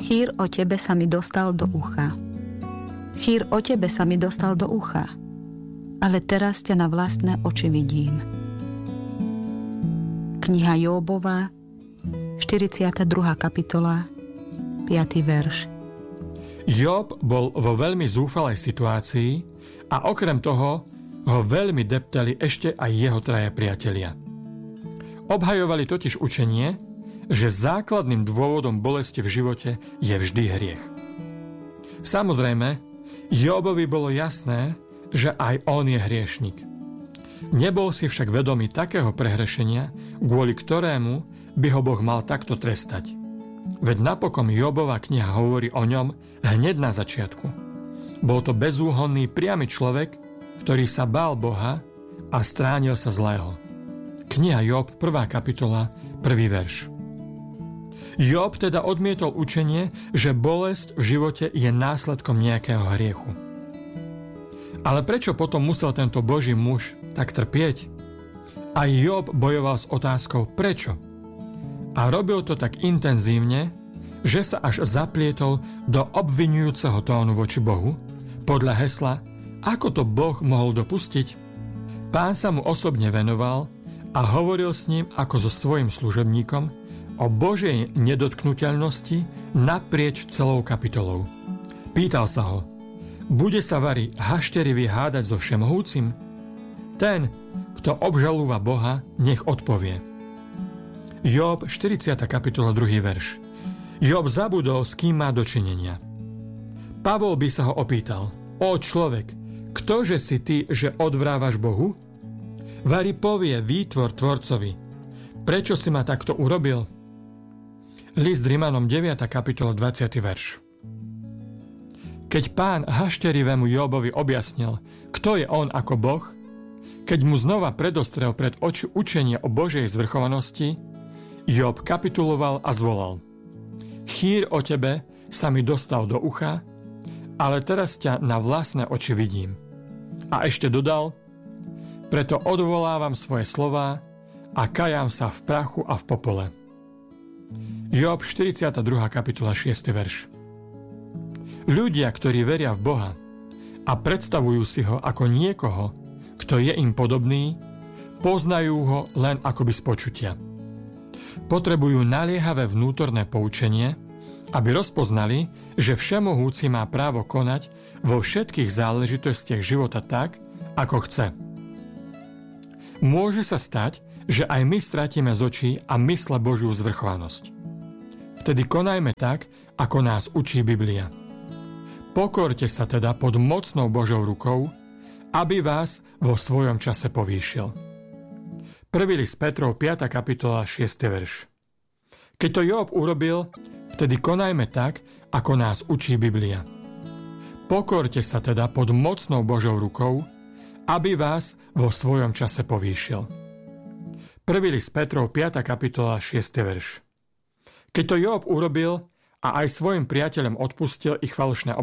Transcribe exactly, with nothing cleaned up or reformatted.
Chýr o tebe sa mi dostal do ucha. Chýr o tebe sa mi dostal do ucha, ale teraz ťa na vlastné oči vidím. Kniha Jóbova, štyridsiata druhá kapitola, piaty verš. Job bol vo veľmi zúfalej situácii a okrem toho ho veľmi deptali ešte aj jeho traja priatelia. Obhajovali totiž učenie, že základným dôvodom bolesti v živote je vždy hriech. Samozrejme, Jobovi bolo jasné, že aj on je hriešnik. Nebol si však vedomý takého prehrešenia, kvôli ktorému by ho Boh mal takto trestať. Veď napokon Jobova kniha hovorí o ňom hneď na začiatku. Bol to bezúhonný priamy človek, ktorý sa bál Boha a stránil sa zlého. Kniha Job, prvá kapitola, prvý verš. Job teda odmietol učenie, že bolesť v živote je následkom nejakého hriechu. Ale prečo potom musel tento Boží muž tak trpieť? Aj Job bojoval s otázkou prečo. A robil to tak intenzívne, že sa až zaplietol do obviňujúceho tónu voči Bohu, podľa hesla ako to Boh mohol dopustiť? Pán sa mu osobne venoval a hovoril s ním ako so svojím služobníkom o Božej nedotknuteľnosti naprieč celou kapitolou. Pýtal sa ho, bude sa vari hašterivý hádať so Všemohúcim? Ten, kto obžalúva Boha, nech odpovie. Job, štyridsiata kapitola, druhý verš. Job zabudol, s kým má dočinenia. Pavol by sa ho opýtal, o človek, ktože si ty, že odvrávaš Bohu? Vari povie výtvor tvorcovi, prečo si ma takto urobil? List Rimanom, deviata kapitola, dvadsiaty verš. Keď pán hašterivému Jobovi objasnil, kto je on ako Boh, keď mu znova predostrel pred oči učenie o Božej zvrchovanosti, Job kapituloval a zvolal: Chýr o tebe sa mi dostal do ucha, ale teraz ťa na vlastné oči vidím. A ešte dodal: preto odvolávam svoje slová a kajám sa v prachu a v popole. Job, štyridsiata druhá kapitola, šiesty verš. Ľudia, ktorí veria v Boha a predstavujú si ho ako niekoho, kto je im podobný, poznajú ho len akoby z počutia. Potrebujú naliehavé vnútorné poučenie, aby rozpoznali, že Všemohúci má právo konať vo všetkých záležitostiach života tak, ako chce. Môže sa stať, že aj my stratíme z očí a mysle Božiu zvrchovanosť. Vtedy konajme tak, ako nás učí Biblia. Pokorte sa teda pod mocnou Božou rukou, aby vás vo svojom čase povýšil. Prvý list Petrov, piata kapitola, šiesty verš. Keď to Job urobil, vtedy konajme tak, ako nás učí Biblia. Pokorte sa teda pod mocnou Božou rukou, aby vás vo svojom čase povýšil. Prvý list Petrov, piata kapitola, šiesty verš. Keď to Job urobil a aj svojim priateľom odpustil ich falošné